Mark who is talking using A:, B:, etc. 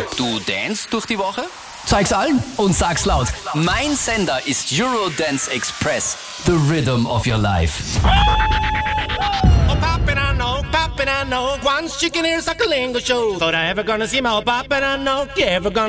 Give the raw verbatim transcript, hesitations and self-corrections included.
A: Du danst durch die Woche?
B: Zeig's allen und sag's laut.
A: Mein Sender ist Eurodance Express.
B: The rhythm of your life.
C: Oh, poppin', I know, poppin', I know. One chicken ears like a lingo show. Thought I ever gonna see my poppin', I know. You ever gonna